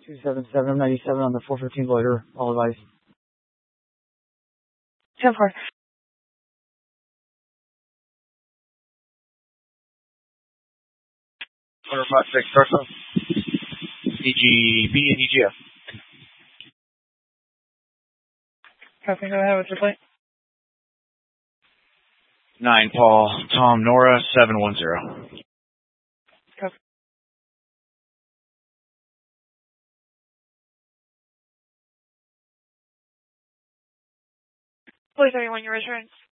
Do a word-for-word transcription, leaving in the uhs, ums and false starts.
two seven seven ninety-seven on the four fifteen loiter, all advice. ten four. Order five six, Torso. E G B and E G F. Copy, go ahead with your plate. nine Paul, Tom, Nora, seven one zero. Copy. Please, everyone, your returns.